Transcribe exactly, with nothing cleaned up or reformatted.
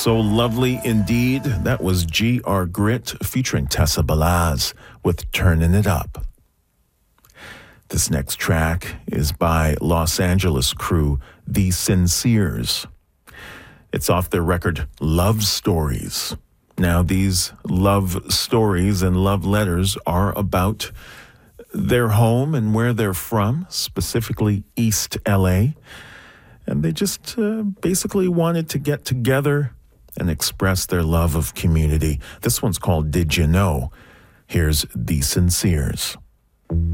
So lovely indeed. That was G R Grit featuring Tessa Balaz with Turnin' It Up. This next track is by Los Angeles crew The Sinceres. It's off their record Love Stories. Now, these love stories and love letters are about their home and where they're from, specifically East L A. And they just uh, basically wanted to get together and express their love of community. This one's called Did You Know? Here's The Sinceres.